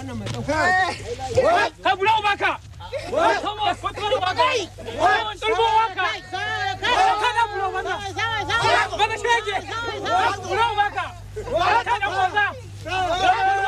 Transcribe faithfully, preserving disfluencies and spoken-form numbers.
wannan mai dauka ka bula baka Thomas ko bula baka tulbo baka kana bula baka bana shege bula baka kana boza